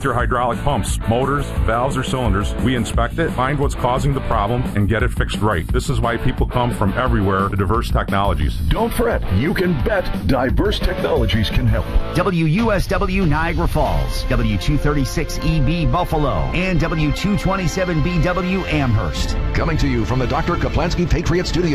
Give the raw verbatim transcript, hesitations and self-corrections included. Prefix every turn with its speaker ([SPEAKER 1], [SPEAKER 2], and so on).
[SPEAKER 1] with your hydraulic pumps, motors, valves, or cylinders. We inspect it, find what's causing the problem, and get it fixed right. This is why people come from everywhere to Diverse Technologies.
[SPEAKER 2] Don't fret. You can bet Diverse Technologies can help.
[SPEAKER 3] W U S W Niagara Falls, W two thirty-six E B Buffalo, and W two twenty-seven B W Amherst.
[SPEAKER 4] Coming to you from the Doctor Kaplansky Patriot Studio.